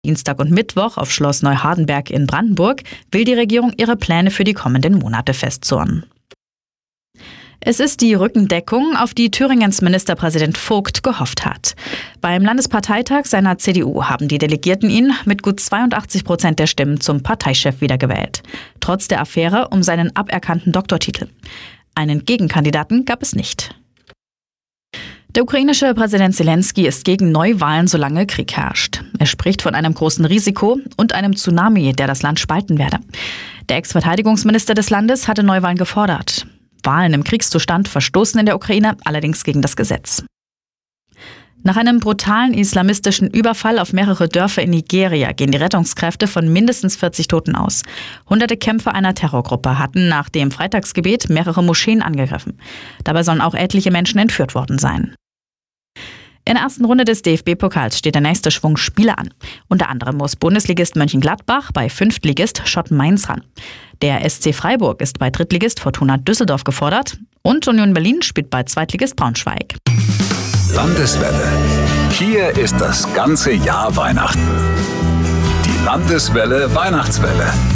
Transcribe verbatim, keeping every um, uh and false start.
Dienstag und Mittwoch auf Schloss Neuhardenberg in Brandenburg will die Regierung ihre Pläne für die kommenden Monate festzurren. Es ist die Rückendeckung, auf die Thüringens Ministerpräsident Vogt gehofft hat. Beim Landesparteitag seiner C D U haben die Delegierten ihn mit gut zweiundachtzig Prozent der Stimmen zum Parteichef wiedergewählt. Trotz der Affäre um seinen aberkannten Doktortitel. Einen Gegenkandidaten gab es nicht. Der ukrainische Präsident Zelensky ist gegen Neuwahlen, solange Krieg herrscht. Er spricht von einem großen Risiko und einem Tsunami, der das Land spalten werde. Der Ex-Verteidigungsminister des Landes hatte Neuwahlen gefordert. Wahlen im Kriegszustand verstoßen in der Ukraine allerdings gegen das Gesetz. Nach einem brutalen islamistischen Überfall auf mehrere Dörfer in Nigeria gehen die Rettungskräfte von mindestens vierzig Toten aus. Hunderte Kämpfer einer Terrorgruppe hatten nach dem Freitagsgebet mehrere Moscheen angegriffen. Dabei sollen auch etliche Menschen entführt worden sein. In der ersten Runde des D F B-Pokals steht der nächste Schwung Spiele an. Unter anderem muss Bundesligist Mönchengladbach bei Fünftligist Schott Mainz ran. Der S C Freiburg ist bei Drittligist Fortuna Düsseldorf gefordert und Union Berlin spielt bei Zweitligist Braunschweig. Landeswelle. Hier ist das ganze Jahr Weihnachten. Die Landeswelle Weihnachtswelle.